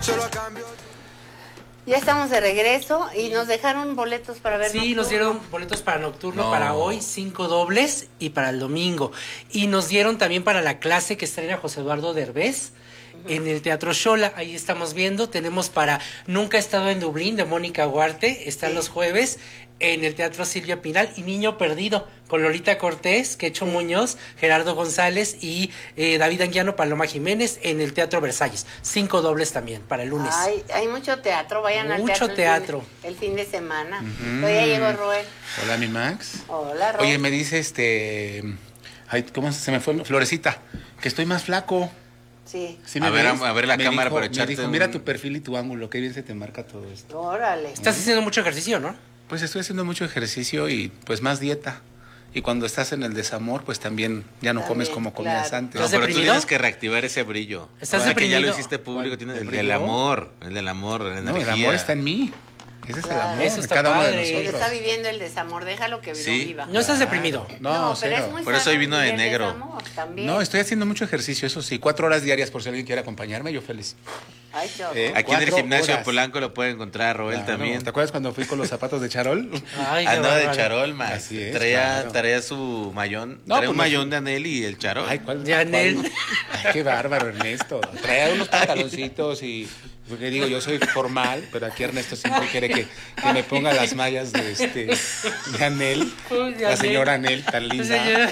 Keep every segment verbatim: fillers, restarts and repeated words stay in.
Ya estamos de regreso y nos dejaron boletos para ver Sí, Nocturno. nos dieron boletos para Nocturno No. para hoy, cinco dobles y para el domingo. Y nos dieron también para la clase que estrena José Eduardo Derbez en el Teatro Xola. Ahí estamos viendo. Tenemos para Nunca he estado en Dublín de Mónica Huarte. Están Sí. los jueves en el Teatro Silvia Pinal. Y Niño Perdido con Lolita Cortés, Quecho Muñoz, Gerardo González y eh, David Anguiano, Paloma Jiménez en el Teatro Versalles. Cinco dobles también para el lunes. Ay, hay mucho teatro, vayan al Mucho teatro. teatro. El fin de, el fin de semana. Ujú. Hoy ya llegó Roel. Hola, mi Max. Hola, Roel. Oye, me dice este... Ay, ¿cómo se me fue? Florecita, que estoy más flaco. Sí. ¿Sí A me ver, ves? a ver la Me cámara dijo- para me echarte dijo, un- mira tu perfil y tu ángulo, qué bien se te marca todo esto. Órale. Estás haciendo mucho ejercicio, ¿no? Pues estoy haciendo mucho ejercicio y pues más dieta. Y cuando estás en el desamor, pues también ya no También, comes como comías claro. antes. No, ¿Estás pero tú deprimido? tienes que reactivar ese brillo. ¿Estás Ahora que ya lo deprimido? hiciste público, tienes ¿El el brillo? del amor, el del amor, la No, energía. el amor está en mí. Ese es Claro. el amor Eso de está cada uno padre. de Él nosotros. está viviendo el desamor, déjalo que Sí. lo viva. No estás deprimido. No, pero cero. es muy Por eso sano hoy vino de vivir el negro. desamor también. No, estoy haciendo mucho ejercicio, eso sí. Cuatro horas diarias por si alguien quiere acompañarme, yo feliz. Ay, yo. Eh, Aquí en el Cuatro gimnasio horas. Polanco lo puede encontrar Roel Claro, también. ¿te acuerdas cuando fui con los zapatos de charol? Ay, qué Andaba de bárbaro. charol, Max. Así es, traía, claro. traía su mayón. No, traía pues un no mayón fui- de Anel y el charol. Ay, ¿cuál? De Anel. cuál? Ay, qué bárbaro, Ernesto. Traía unos pantaloncitos y... Porque digo, yo soy formal, pero aquí Ernesto siempre quiere que, que me ponga las mallas de este de Anel. Uy, de La Anel. señora Anel, tan linda. Señora,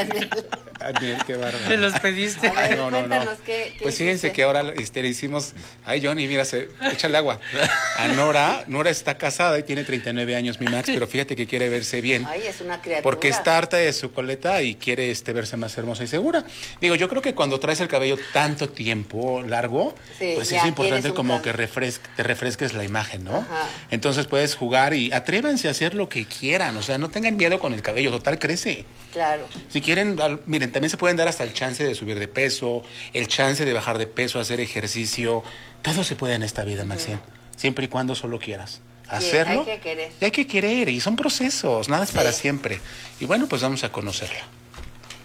Anel, qué bárbaro. me los pediste. A ver, Ay, no, no, no. cuéntanos qué- qué Pues fíjense hiciste. que ahora este, le hicimos. Ay, Johnny, mira, se, échale agua. A Nora. Nora está casada y tiene treinta y nueve años, mi Max, pero fíjate que quiere verse bien. Ay, es una criatura. Porque está harta de su coleta y quiere este, verse más hermosa y segura. Digo, yo creo que cuando traes el cabello tanto tiempo largo, Sí, pues ya es importante quieres un como cambio. que refres- te refresques la imagen, ¿no? Ajá. Entonces puedes jugar y atrévanse a hacer lo que quieran. O sea, no tengan miedo con el cabello, total crece. Claro. Si quieren, al- miren, también se pueden dar hasta el chance de subir de peso, el chance de bajar de peso, hacer ejercicio. Todo se puede en esta vida, Maxine. Siempre y cuando solo quieras. Hacerlo. hay que querer. Y hay que querer, y son procesos, nada es para Sí. siempre. Y bueno, pues vamos a conocerla.